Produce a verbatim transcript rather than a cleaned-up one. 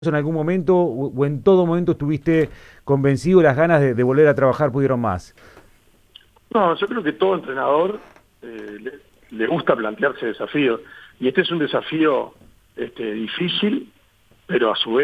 en algún momento o, o en todo momento estuviste convencido, las ganas de, de volver a trabajar pudieron más? No, yo creo que todo entrenador eh, le, le gusta plantearse desafíos. Y este es un desafío este, difícil, pero a su vez